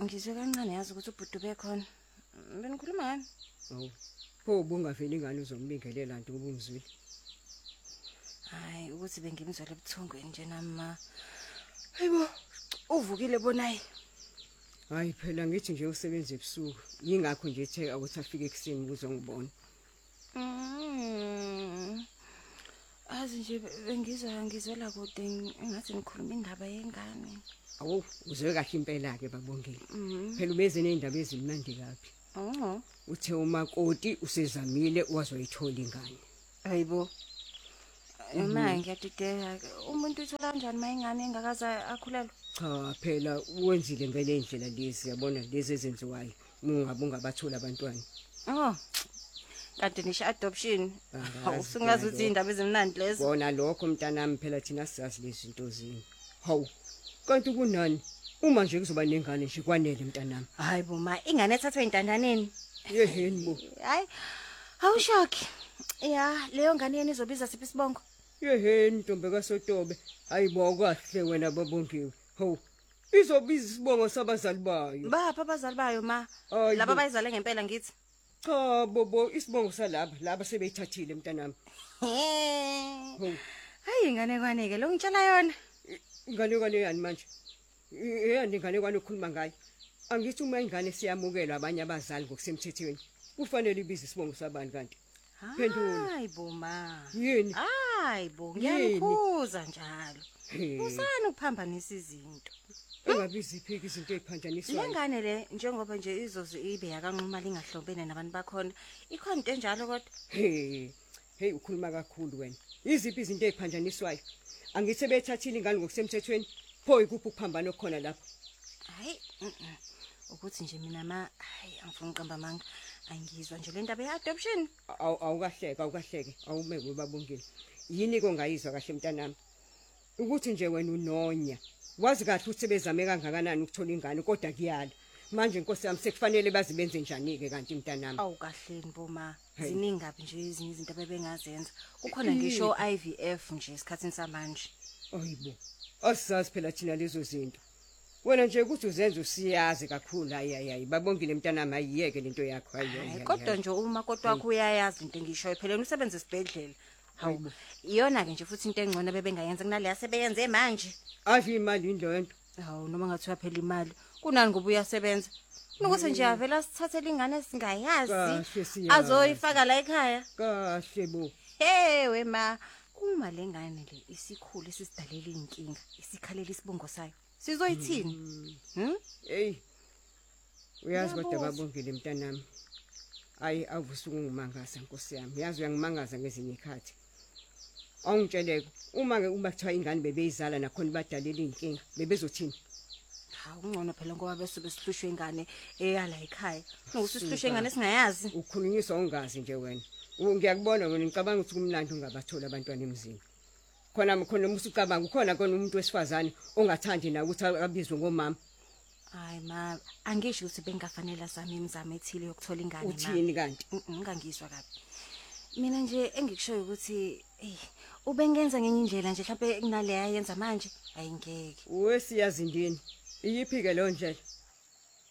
ngizwe kancane yazi ukuthi ubhuti bekhona. Benikhuluma ngani? Awu. Pho ubungaveli ingane uzombingelela nto ubumzwile. Hayi ukuthi bengimzwela ebuthongweni nje nama. Hayibo, uvukile bonayi. Hayi phela ngithi nje usebenza ebusuku. Yingakho nje etheka ukuthi afike ekseni ukuzongibona. Azi nje ngizwela kude engathi nikhuluma indaba yengane. Awu, uzwe kahle impela ke babongile. Phela ubeze nezindaba ezimnandi kabi. Uthe umakoti usezamile wazoyithola ingane. Hayibo. Uma ngiyadideka umuntu uthola kanjani mayingane engakaze akhulelwe? Cha phela wenzile ngale ndlela lezi yabona lezi ezenziwayo ungabe ungabathola abantwana. Kanti nisho adoption. Usungazi ukuthi indaba ezimnandi lezo. Bona lokho mntanami phela thina sizazi lezi zinto zini. Hawu. Kanti kunani? Uma nje kuzoba nengane nje kwanele mntanami. Hayibo ma ingane ethathwe intandaneni. Yeheni bo. Hayi. Awushaki. Ya, leyo ngane yeni izobiza siphi isibongo? Yeheni ntombe kaSotobe. Hayibo kahle wena babongiwe. Hawu. Izobiza isibongo sabazali bayo. Bapha abazali bayo ma. Laba bayizale ngempela ngithi. Cha bobo isibongo salaba laba sebeyithathile mntanami. Hayi ingane kwaneke lo ngitshela yona. Ingane kwane yani manje? Yeyani ingane kwane okhuluma ngayo? Angithi uma ingane siyamukelwa abanye abazali ngokusemthethweni. Kufanele ibize isibongo sabani kanti? Phendula. Hayibo ma. Yini? Hayibo ngiyakhuza njalo. Usana ukuphambanisa izinto. Engabizi iphiki izinto eziphanjaniswayo. Lengane le njengoba nje izoze ibe yakanquma lingahlobene nabantu bakhona. Ikhona into enjalo kodwa. Hey ukhuluma kakhulu wena. Iziphi izinto eziphanjaniswayo? Angithi bethathile ingane ngokusemthethweni. Pho ikuphi ukuphambana okukhona lapho? Hayi ukuthi nje mina hayi angifuni uqamba manga. Angizwa nje le ndaba ye-adoption. Awukahleke. Awumeke babongile. Yini kongayizwa kahle mntanami? Ukuthi nje wena unonya. Wazi kahle ukuthi sebezame kangakanani ukuthola ingane kodwa kuyala. Manje inkosi yami sekufanele bazibenze njani ke kanti mntanami? Awukahleni boma. Ziningapi nje izinto izinto abebengazenza. Kukhona ngisho IVF nje esikhatsini samanje. Hayibo. Asisazi phela thina lezo zinto. Wena nje ukuthi uzenza usiyazi kakhulu hayi babongile mntanami ayiyeke lento yakho hayi. Kodwa nje uma kodwa wakho uyayazi into engishoyo phela usebenza esibhedlela. Hawu. Iyona ke nje futhi into engcono bebengayenza kunaleya sebeyenze manje. Avi imali indlento. Hawu noma ngathiwa phela imali. Kunani ngoba uyasebenza? Nokuthi nje avela sithathele ingane esingayazi. Azoyifaka la ekhaya. Kahle bo. We ma, uma lengane le isikhulu esisidalela inkinga, isikhalela isibongo sayo. Sizoyithini? Hey. Uyazi kodwa babongile mntanami. Hayi avusuku ngimangaza Nkosi yami. Yazi uyangimangaza ngezinye ikhathi. Awungitsheleke uma ke kuthiwa ingane bebeyizala nakhona badalela inkinga bebezothini? Hawu ungcono phela ngoba bese besihlushwe ingane eyala ekhaya. Nokuthi sihlushwe ingane singayazi. Ukhulunyiswa ungazi nje wena. Ngiyakubona wena ngicabanga ukuthi kumnandi ungabathola abantwana emzini. Khona umusu ucabanga ukhona kona umuntu wesifazane ongathandi na ukuthi abizwe ngomama. Hayi ma, angisho ukuthi bengafanele sami imizamo ethile yokuthola ingane ma. Uthini kanti? Ngangizwa kabi. Mina nje engikushoyo ukuthi ubengenza ngenye indlela nje mhlawumbe kunaleya yenza manje ayingeke. Wesiyazi ndini. Iyiphi ke lo ndlela?